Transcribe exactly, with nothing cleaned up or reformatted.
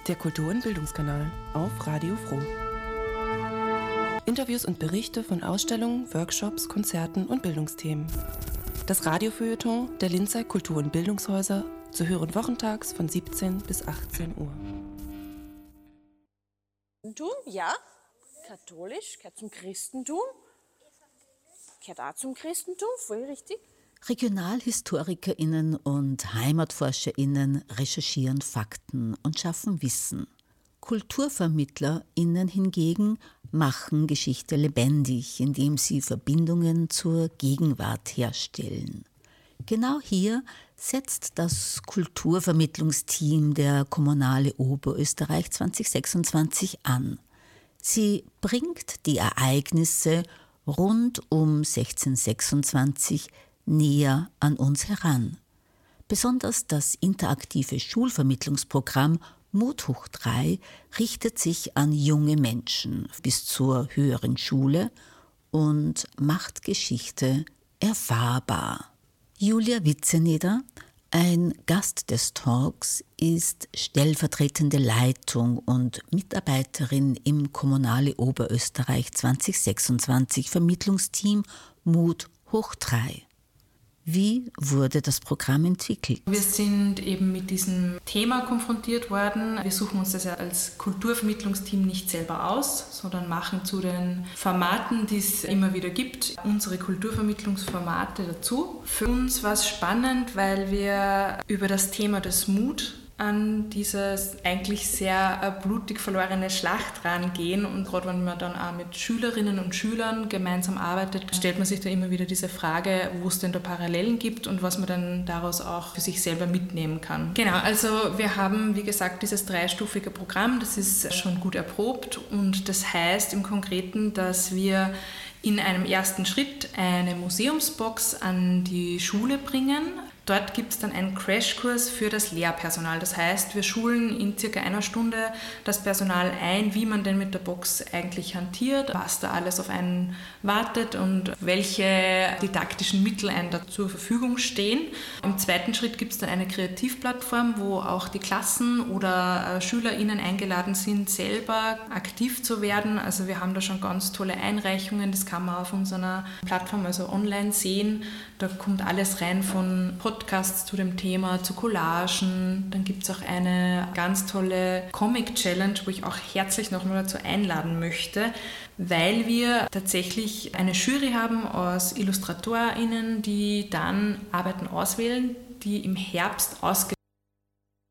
Der Kultur- und Bildungskanal auf Radio Froh. Interviews und Berichte von Ausstellungen, Workshops, Konzerten und Bildungsthemen. Das Radiofeuilleton der Linzer Kultur- und Bildungshäuser zu hören wochentags von siebzehn bis achtzehn Uhr. Christentum, ja, katholisch, gehört zum Christentum, gehört auch zum Christentum, voll richtig. RegionalhistorikerInnen und HeimatforscherInnen recherchieren Fakten und schaffen Wissen. KulturvermittlerInnen hingegen machen Geschichte lebendig, indem sie Verbindungen zur Gegenwart herstellen. Genau hier setzt das Kulturvermittlungsteam der Kommunale Oberösterreich zwanzig sechsundzwanzig an. Sie bringt die Ereignisse rund um sechzehnhundertsechsundzwanzig näher an uns heran. Besonders das interaktive Schulvermittlungsprogramm Mut hoch drei richtet sich an junge Menschen bis zur höheren Schule und macht Geschichte erfahrbar. Julia Witzeneder, ein Gast des Talks, ist stellvertretende Leitung und Mitarbeiterin im Kommunale Oberösterreich zwanzig sechsundzwanzig Vermittlungsteam Mut hoch drei. Wie wurde das Programm entwickelt? Wir sind eben mit diesem Thema konfrontiert worden. Wir suchen uns das ja als Kulturvermittlungsteam nicht selber aus, sondern machen zu den Formaten, die es immer wieder gibt, unsere Kulturvermittlungsformate dazu. Für uns war es spannend, weil wir über das Thema des Mut an dieses eigentlich sehr blutig verlorene Schlacht rangehen. Und gerade wenn man dann auch mit Schülerinnen und Schülern gemeinsam arbeitet, stellt man sich da immer wieder diese Frage, wo es denn da Parallelen gibt und was man dann daraus auch für sich selber mitnehmen kann. Genau, also wir haben, wie gesagt, dieses dreistufige Programm, das ist schon gut erprobt und das heißt im Konkreten, dass wir in einem ersten Schritt eine Museumsbox an die Schule bringen. Dort gibt es dann einen Crashkurs für das Lehrpersonal. Das heißt, wir schulen in circa einer Stunde das Personal ein, wie man denn mit der Box eigentlich hantiert, was da alles auf einen wartet und welche didaktischen Mittel einem da zur Verfügung stehen. Im zweiten Schritt gibt es dann eine Kreativplattform, wo auch die Klassen oder SchülerInnen eingeladen sind, selber aktiv zu werden. Also wir haben da schon ganz tolle Einreichungen, das kann man auf unserer Plattform, also online sehen. Da kommt alles rein von Podcasts zu dem Thema, zu Collagen. Dann gibt es auch eine ganz tolle Comic-Challenge, wo ich auch herzlich nochmal dazu einladen möchte, weil wir tatsächlich eine Jury haben aus IllustratorInnen, die dann Arbeiten auswählen, die im Herbst ausgestellt